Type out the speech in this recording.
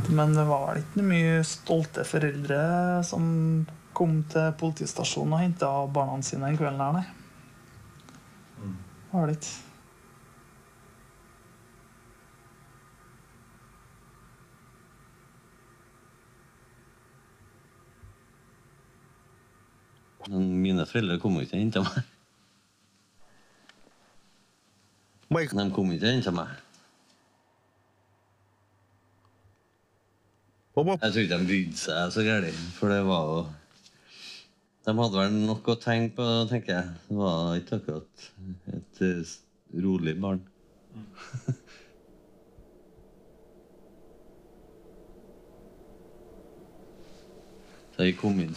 Men det var vel ikke mye stolte foreldre som kom til politistasjonen og hentet barna sine en kvelden her, nei. Var det ikke? Men mine foreldre kom ikke til å hente meg. De kom ikke til å hente meg. Jeg tror ikke de brydde seg så gærlig, for det var jo... De hadde vel nok å tenke på, tenker jeg. Det var ikke akkurat et rolig barn. Så jeg kom inn